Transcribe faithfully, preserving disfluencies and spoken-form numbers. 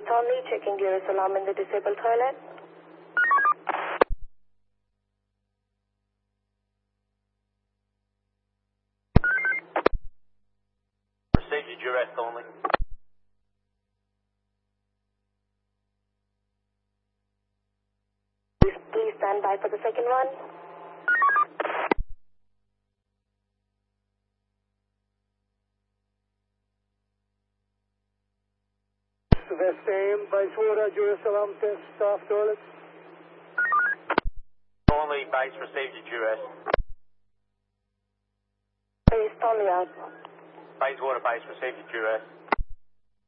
only, checking Dearest alarm in the disabled toilet. For safety, Dearest only. Please, please stand by for the second one. West Aim, Bayswater, Dearest alarm test, staff toilet. Only, base for safety, Dearest. Dearest only out. Bayswater, base for safety, Dearest.